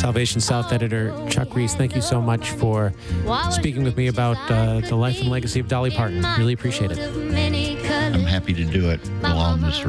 Salvation South editor Chuck Reese, thank you so much for speaking with me about the life and legacy of Dolly Parton. Really appreciate it. I'm happy to do it while on this